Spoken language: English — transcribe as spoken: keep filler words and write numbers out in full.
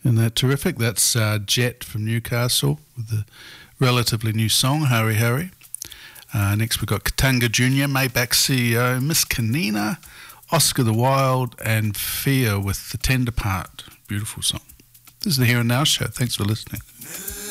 Isn't that terrific? That's uh, Jet from Newcastle with the relatively new song, Hurry Hurry. Uh, next we've got Katanga Junior, Maybach C E O, Miss Kanina, Oscar the Wild, and Fia with The Tender Part. Beautiful song. This is the Here and Now Show. Thanks for listening.